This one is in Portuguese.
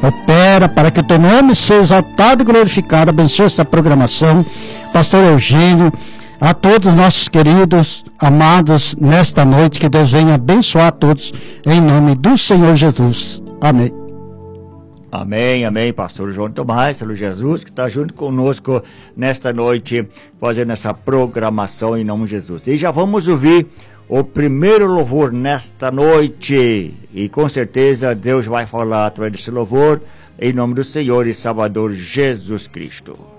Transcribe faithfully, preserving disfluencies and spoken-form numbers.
Opera para que o teu nome seja exaltado e glorificado. Abençoa essa programação. Pastor Eugênio, a todos os nossos queridos, amados, nesta noite, que Deus venha abençoar a todos, em nome do Senhor Jesus. Amém. Amém, amém, pastor João Tomás, Senhor Jesus, que está junto conosco nesta noite, fazendo essa programação em nome de Jesus. E já vamos ouvir o primeiro louvor nesta noite, e com certeza Deus vai falar através desse louvor, em nome do Senhor e Salvador Jesus Cristo.